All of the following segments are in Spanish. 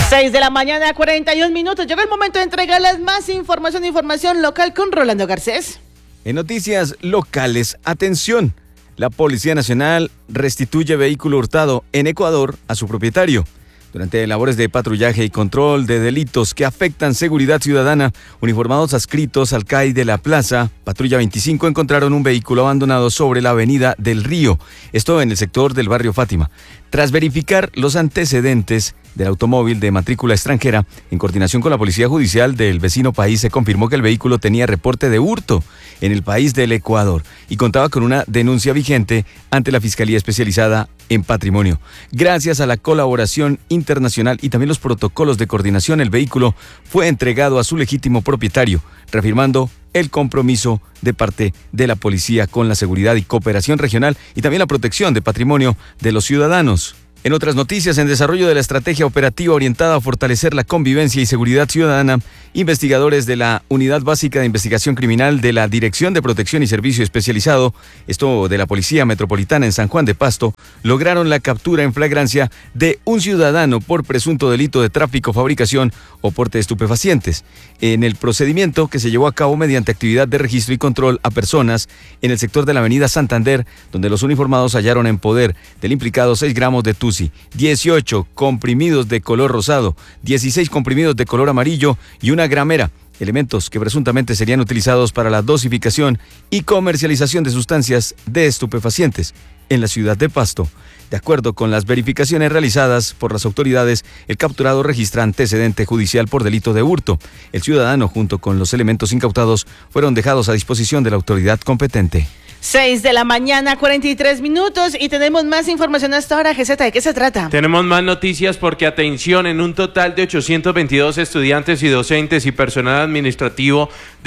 6 de la mañana, 41 minutos. Llegó el momento de entregarles más información local con Rolando Garcés. En noticias locales, atención. La Policía Nacional restituye vehículo hurtado en Ecuador a su propietario. Durante labores de patrullaje y control de delitos que afectan seguridad ciudadana, uniformados adscritos al CAI de la Plaza, Patrulla 25, encontraron un vehículo abandonado sobre la avenida del Río, esto en el sector del barrio Fátima. Tras verificar los antecedentes del automóvil de matrícula extranjera, en coordinación con la Policía Judicial del vecino país, se confirmó que el vehículo tenía reporte de hurto en el país del Ecuador y contaba con una denuncia vigente ante la Fiscalía Especializada en Patrimonio. Gracias a la colaboración internacional y también los protocolos de coordinación, el vehículo fue entregado a su legítimo propietario, reafirmando el compromiso de parte de la policía con la seguridad y cooperación regional y también la protección de patrimonio de los ciudadanos. En otras noticias, en desarrollo de la estrategia operativa orientada a fortalecer la convivencia y seguridad ciudadana, investigadores de la Unidad Básica de Investigación Criminal de la Dirección de Protección y Servicio Especializado, esto de la Policía Metropolitana en San Juan de Pasto, lograron la captura en flagrancia de un ciudadano por presunto delito de tráfico, fabricación o porte de estupefacientes. En el procedimiento, que se llevó a cabo mediante actividad de registro y control a personas en el sector de la avenida Santander, donde los uniformados hallaron en poder del implicado 6 gramos de TUSI, 18 comprimidos de color rosado, 16 comprimidos de color amarillo y una gramera, elementos que presuntamente serían utilizados para la dosificación y comercialización de sustancias de estupefacientes en la ciudad de Pasto. De acuerdo con las verificaciones realizadas por las autoridades, el capturado registra antecedente judicial por delito de hurto. El ciudadano, junto con los elementos incautados, fueron dejados a disposición de la autoridad competente. 6 de la mañana, 43 minutos y tenemos más información hasta ahora. GZ, ¿de qué se trata? Tenemos más noticias porque, atención, en un total de 822 estudiantes y docentes y personal administrativo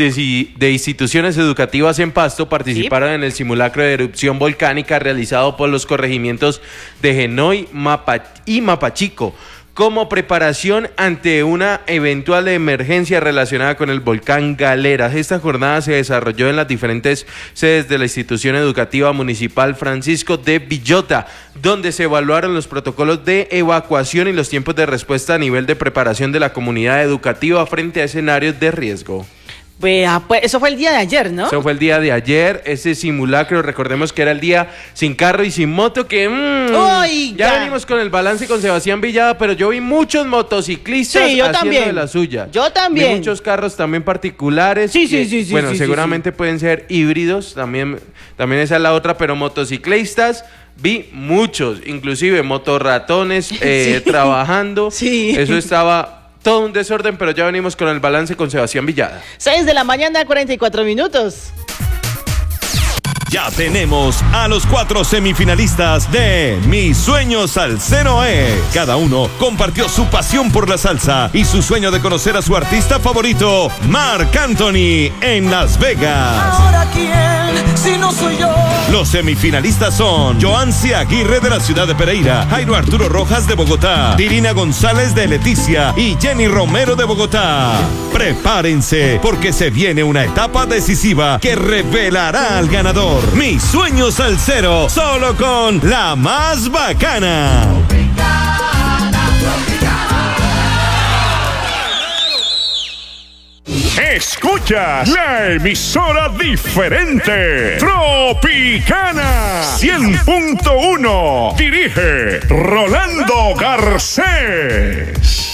de instituciones educativas en Pasto participaron en el simulacro de erupción volcánica realizado por los corregimientos de Genoy y Mapachico, como preparación ante una eventual emergencia relacionada con el volcán Galeras. Esta jornada se desarrolló en las diferentes sedes de la institución educativa municipal Francisco de Villota, donde se evaluaron los protocolos de evacuación y los tiempos de respuesta a nivel de preparación de la comunidad educativa frente a escenarios de riesgo. Pues eso fue el día de ayer, ¿no? Eso fue el día de ayer, ese simulacro, recordemos que era el día sin carro y sin moto, que ya venimos con el balance con Sebastián Villada, pero yo vi muchos motociclistas haciendo de la suya. Yo también. Vi muchos carros también particulares. Sí. Bueno, seguramente pueden ser híbridos, también esa es la otra, pero motociclistas vi muchos, inclusive motorratones trabajando. Sí. Eso estaba todo un desorden, pero ya venimos con el balance con Sebastián Villada. 6 de la mañana, 44 minutos. Ya tenemos a los 4 semifinalistas de Mi Sueño Salsero Es. Cada uno compartió su pasión por la salsa y su sueño de conocer a su artista favorito, Marc Anthony, en Las Vegas. ¿Ahora quién, si no soy yo? Los semifinalistas son Joancy Aguirre de la ciudad de Pereira, Jairo Arturo Rojas de Bogotá, Dirina González de Leticia y Jenny Romero de Bogotá. Prepárense, porque se viene una etapa decisiva que revelará al ganador. Mi Sueño Salsero, solo con la más bacana. Escuchas la emisora diferente, Tropicana 100.1. Dirige Rolando Garcés.